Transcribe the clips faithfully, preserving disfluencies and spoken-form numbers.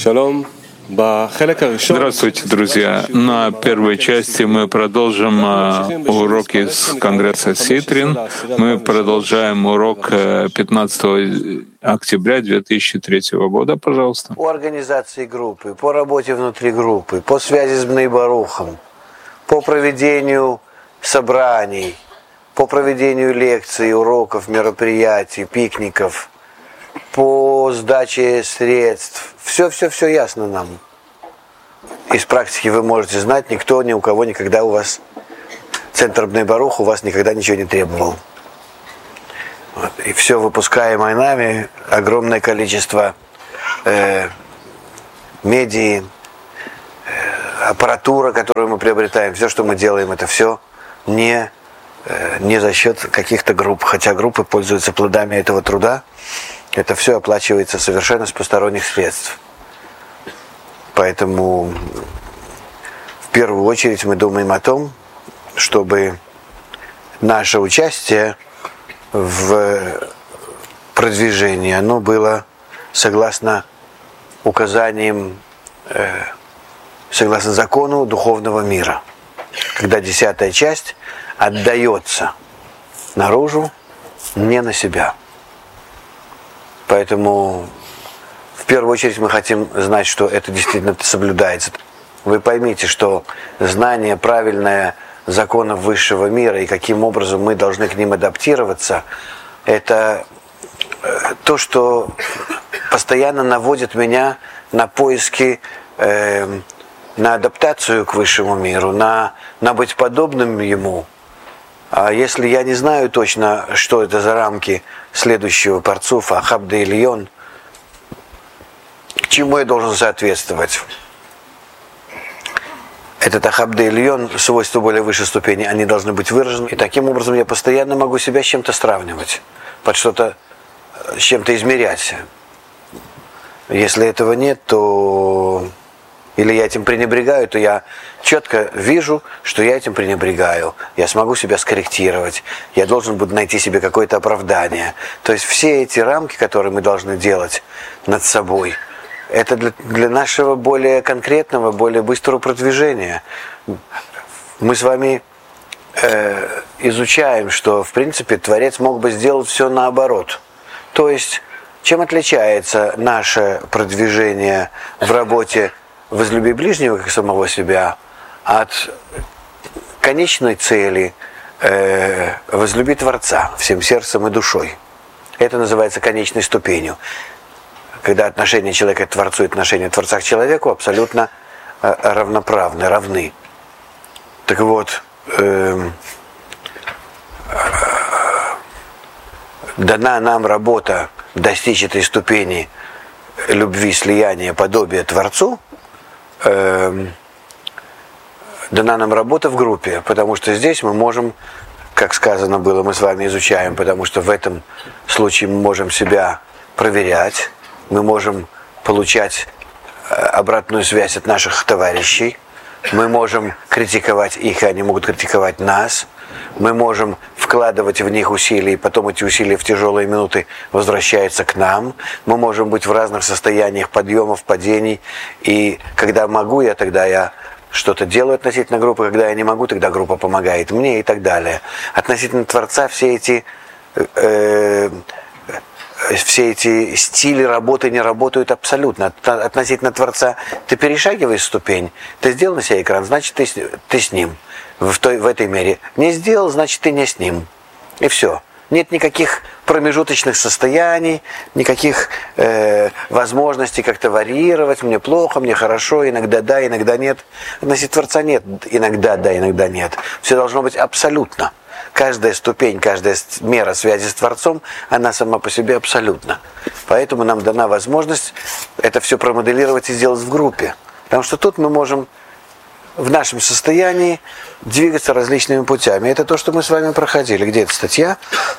Здравствуйте, друзья. На первой части мы продолжим уроки с Конгресса Ситрин. Мы продолжаем урок пятнадцатого октября две тысячи третьего года, пожалуйста. По организации группы, по работе внутри группы, по связи с Бней Барухом, по проведению собраний, по проведению лекций, уроков, мероприятий, пикников, по сдаче средств. Все-все-все ясно нам. Из практики вы можете знать, никто ни у кого никогда у вас, Центр Бней Барух у вас никогда ничего не требовал. Вот. И все выпускаемое нами, огромное количество э, медии, э, аппаратура, которую мы приобретаем, все, что мы делаем, это все не, э, не за счет каких-то групп. Хотя группы пользуются плодами этого труда. Это все оплачивается совершенно с посторонних средств. Поэтому в первую очередь мы думаем о том, чтобы наше участие в продвижении, оно было согласно указаниям, э, согласно закону духовного мира. Когда десятая часть отдается наружу, не на себя. Поэтому в первую очередь мы хотим знать, что это действительно соблюдается. Вы поймите, что знание правильное законов высшего мира и каким образом мы должны к ним адаптироваться, это то, что постоянно наводит меня на поиски, э, на адаптацию к высшему миру, на, на быть подобным ему. А если я не знаю точно, что это за рамки следующего парцуфа, Ахаб де Ильон, к чему я должен соответствовать? Этот Ахаб де Ильон, свойства более высшей ступени, они должны быть выражены. И таким образом я постоянно могу себя с чем-то сравнивать, под что-то, с чем-то измерять. Если этого нет, то... или я этим пренебрегаю, то я четко вижу, что я этим пренебрегаю. Я смогу себя скорректировать. Я должен буду найти себе какое-то оправдание. То есть все эти рамки, которые мы должны делать над собой, это для, для нашего более конкретного, более быстрого продвижения. Мы с вами э, изучаем, что в принципе Творец мог бы сделать все наоборот. То есть, чем отличается наше продвижение в работе «Возлюби ближнего, как самого себя» от конечной цели э, «Возлюби Творца всем сердцем и душой». Это называется конечной ступенью. Когда отношение человека к Творцу и отношение Творца к человеку абсолютно э, равноправны, равны. Так вот, э, э, дана нам работа достичь этой ступени любви, слияния, подобия Творцу, э, дана нам работа в группе, потому что здесь мы можем, как сказано было, мы с вами изучаем, потому что в этом случае мы можем себя проверять, мы можем получать обратную связь от наших товарищей, мы можем критиковать их, и они могут критиковать нас, мы можем вкладывать в них усилия, и потом эти усилия в тяжелые минуты возвращаются к нам, мы можем быть в разных состояниях подъемов, падений, и когда могу я, тогда я что-то делаю относительно группы, когда я не могу, тогда группа помогает мне и так далее. Относительно Творца все эти... Э, все эти стили работы не работают абсолютно. Относительно Творца ты перешагиваешь ступень, ты сделал на себя экран, значит ты, ты с ним в, той, в этой мере. Не сделал, значит ты не с ним. И все. Нет никаких промежуточных состояний, никаких э, возможностей как-то варьировать. Мне плохо, мне хорошо, иногда да, иногда нет. Относительно Творца нет, иногда да, иногда нет. Все должно быть абсолютно. Каждая ступень, каждая мера связи с Творцом, она сама по себе абсолютна. Поэтому нам дана возможность это все промоделировать и сделать в группе. Потому что тут мы можем в нашем состоянии двигаться различными путями. Это то, что мы с вами проходили. Где эта статья?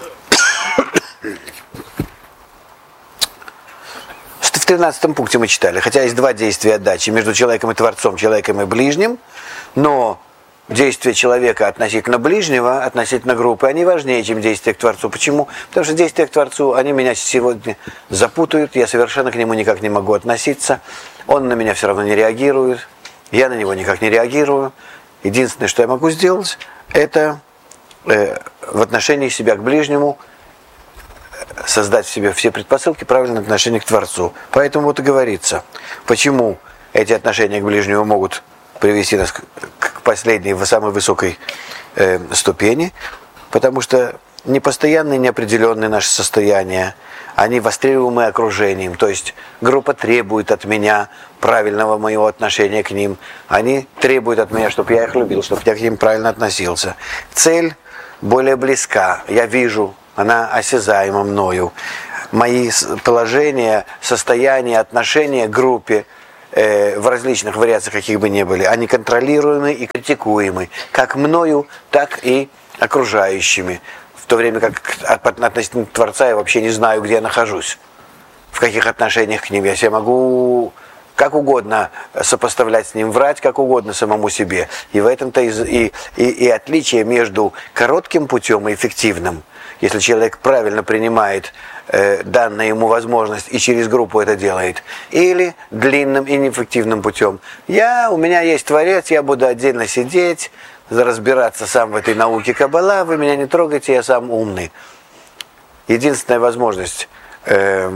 В тринадцатом пункте мы читали. Хотя есть два действия отдачи между человеком и Творцом, человеком и ближним. Но действия человека относительно ближнего, относительно группы, они важнее, чем действия к Творцу. Почему? Потому что действия к Творцу, они меня сегодня запутают, я совершенно к нему никак не могу относиться, он на меня все равно не реагирует, я на него никак не реагирую. Единственное, что я могу сделать, это э, в отношении себя к ближнему создать в себе все предпосылки правильного отношения к Творцу. Поэтому вот и говорится, почему эти отношения к ближнему могут привести нас к последней, самой высокой э, ступени, потому что непостоянные, неопределенные наши состояния, они востребуемы окружением, то есть группа требует от меня правильного моего отношения к ним, они требуют от меня, чтобы я их любил, чтобы я к ним правильно относился. Цель более близка, я вижу, она осязаема мною. Мои положения, состояния, отношения к группе э, в различных вариациях, каких бы ни были, они контролируемы и критикуемы, как мною, так и окружающими. В то время как относительно Творца я вообще не знаю, где я нахожусь, в каких отношениях к ним. Я себя могу как угодно сопоставлять с ним, врать как угодно самому себе. И в этом-то и, и, и, и отличие между коротким путем и эффективным. Если человек правильно принимает э, данную ему возможность и через группу это делает, или длинным и неэффективным путем. Я, у меня есть Творец, я буду отдельно сидеть, разбираться сам в этой науке Каббала, вы меня не трогайте, я сам умный. Единственная возможность, э,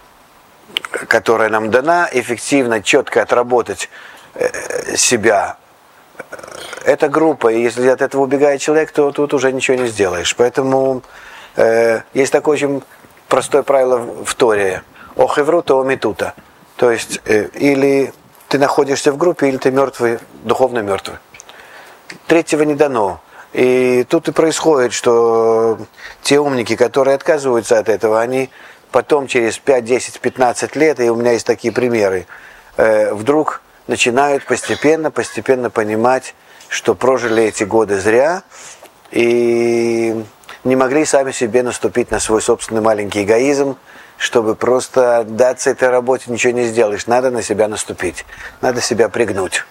которая нам дана, эффективно, четко отработать э, себя, это группа, и если от этого убегает человек, то тут уже ничего не сделаешь. Поэтому э, есть такое очень простое правило в Торе: охевру то омитута. То есть э, или ты находишься в группе, или ты мертвый, духовно мертвый. Третьего не дано. И тут и происходит, что те умники, которые отказываются от этого, они потом через пять, десять, пятнадцать лет, и у меня есть такие примеры, э, вдруг начинают постепенно, постепенно понимать, что прожили эти годы зря и не могли сами себе наступить на свой собственный маленький эгоизм, чтобы просто отдаться этой работе, ничего не сделаешь. Надо на себя наступить, надо себя пригнуть.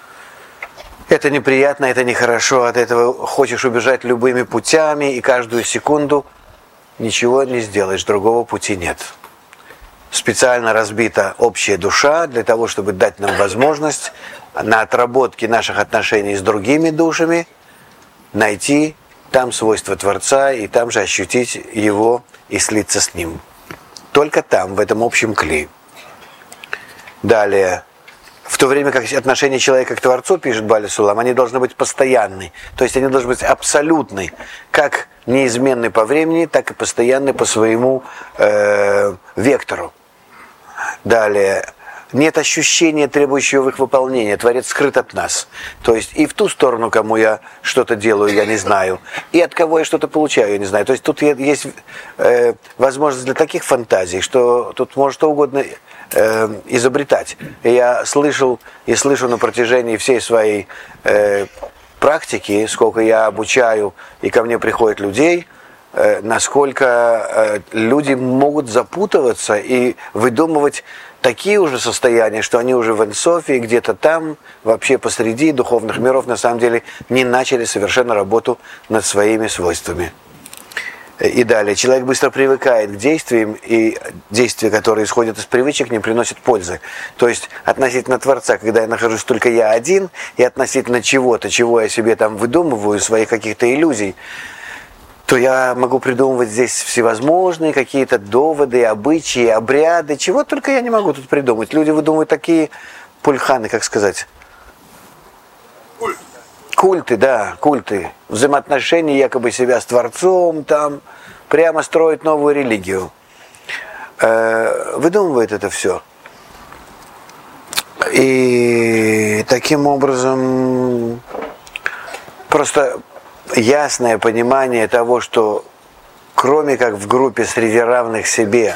Это неприятно, это нехорошо, от этого хочешь убежать любыми путями, и каждую секунду ничего не сделаешь, другого пути нет. Специально разбита общая душа для того, чтобы дать нам возможность на отработке наших отношений с другими душами найти там свойства Творца и там же ощутить его и слиться с ним. Только там, в этом общем кли. Далее. В то время как отношения человека к Творцу, пишет Бааль Сулам, они должны быть постоянны. То есть они должны быть абсолютны. Как неизменны по времени, так и постоянны по своему э, вектору. Далее. Нет ощущения, требующего их выполнения. Творец скрыт от нас. То есть и в ту сторону, кому я что-то делаю, я не знаю. И от кого я что-то получаю, я не знаю. То есть тут есть э, возможность для таких фантазий, что тут может что угодно э, изобретать. И я слышал и слышу на протяжении всей своей э, практики, сколько я обучаю, и ко мне приходят людей, э, насколько э, люди могут запутываться и выдумывать такие уже состояния, что они уже в Энсофе, где-то там, вообще посреди духовных миров, на самом деле не начали совершенно работу над своими свойствами. И далее. Человек быстро привыкает к действиям, и действия, которые исходят из привычек, не приносят пользы. То есть относительно Творца, когда я нахожусь только я один, и относительно чего-то, чего я себе там выдумываю, своих каких-то иллюзий, то я могу придумывать здесь всевозможные какие-то доводы, обычаи, обряды, чего только я не могу тут придумать. Люди выдумывают такие пульханы, как сказать? Культы. Культы, да, культы. Взаимоотношения якобы себя с Творцом, там, прямо строят новую религию. Э, выдумывают это все. И таким образом просто ясное понимание того, что кроме как в группе среди равных себе,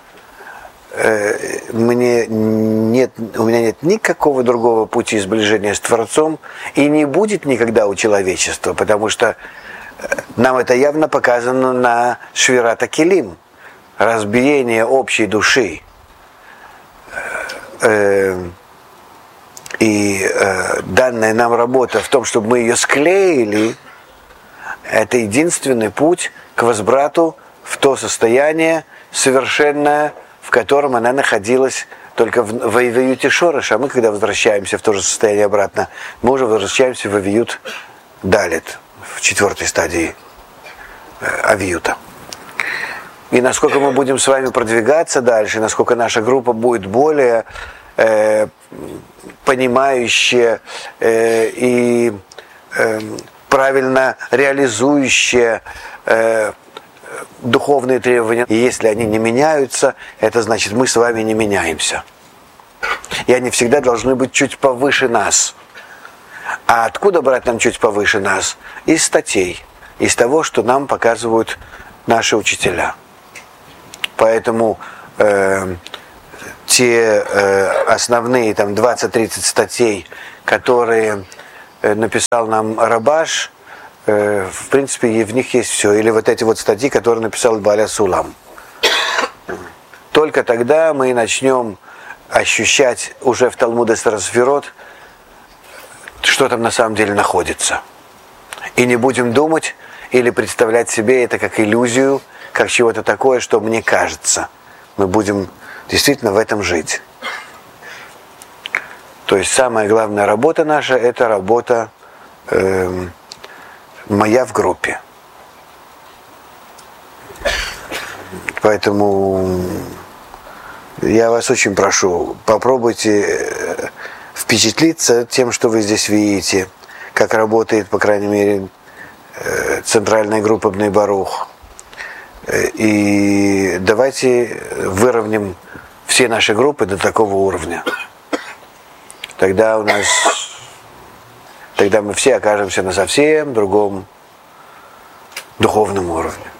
э, мне нет, у меня нет никакого другого пути сближения с Творцом и не будет никогда у человечества, потому что нам это явно показано на Швират ха-Келим, разбиение общей души. Э, и э, данная нам работа в том, чтобы мы ее склеили, это единственный путь к возврату в то состояние совершенное, в котором она находилась только в, в Авиюте Шореш, а мы, когда возвращаемся в то же состояние обратно, мы уже возвращаемся в Авиют Далет, в четвертой стадии э, Авиюта. И насколько мы будем с вами продвигаться дальше, насколько наша группа будет более э, понимающая э, и э, правильно реализующая э, духовные требования. И если они не меняются, это значит, мы с вами не меняемся. И они всегда должны быть чуть повыше нас. А откуда брать нам чуть повыше нас? Из статей, из того, что нам показывают наши учителя. Поэтому э, те э, основные там двадцать-тридцать статей, которые э, написал нам Рабаш, э, в принципе, и в них есть все. Или вот эти вот статьи, которые написал Бааля Сулам. Только тогда мы начнем ощущать уже в Талмуде Сферот, что там на самом деле находится. И не будем думать или представлять себе это как иллюзию, как чего-то такое, что мне кажется. Мы будем действительно в этом жить. То есть самая главная работа наша – это работа э, моя в группе. Поэтому я вас очень прошу, попробуйте впечатлиться тем, что вы здесь видите, как работает, по крайней мере, центральная группа Бней Барух. И давайте выровняем все наши группы до такого уровня. Тогда у нас, тогда мы все окажемся на совсем другом духовном уровне.